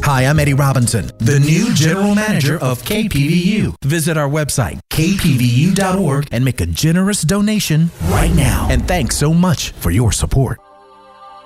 Hi, I'm Eddie Robinson, the new General Manager of KPVU. Visit our website, kpvu.org, and make a generous donation right now. And thanks so much for your support.